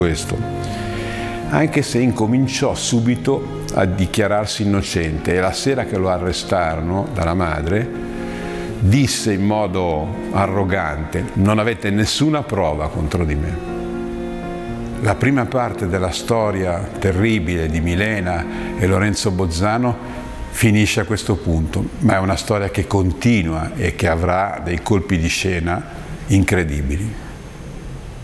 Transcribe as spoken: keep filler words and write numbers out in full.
questo, anche se incominciò subito a dichiararsi innocente, e la sera che lo arrestarono dalla madre disse in modo arrogante: non avete nessuna prova contro di me. La prima parte della storia terribile di Milena e Lorenzo Bozzano finisce a questo punto, ma è una storia che continua e che avrà dei colpi di scena incredibili.